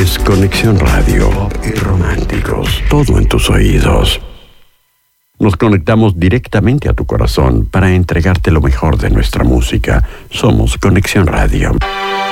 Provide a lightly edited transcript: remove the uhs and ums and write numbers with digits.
es Conexión Radio. Pop y románticos. Todo en tus oídos. Nos conectamos directamente a tu corazón para entregarte lo mejor de nuestra música. Somos Conexión Radio.